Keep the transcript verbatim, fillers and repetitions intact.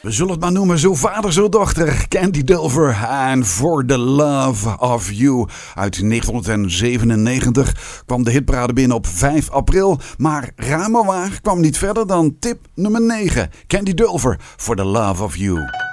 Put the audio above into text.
We zullen het maar noemen, zo vader, zo dochter. Candy Dulfer en For the Love of You. Uit negentien zevenennegentig kwam de hitparade binnen op vijf april. Maar raar maar waar kwam niet verder dan tip nummer negen. Candy Dulfer, For the Love of You.